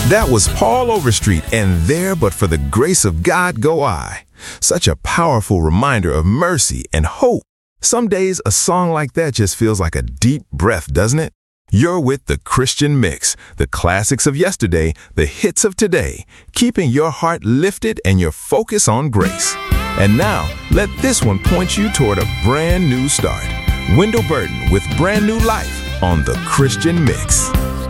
That was Paul Overstreet and There But For the Grace of God Go I. Such a powerful reminder of mercy and hope. Some days a song like that just feels like a deep breath, doesn't it? You're with the Christian Mix, the classics of yesterday, the hits of today, keeping your heart lifted and your focus on grace. And now, let this one point you toward a brand new start. Wendell Burton with Brand New Life on the Christian Mix.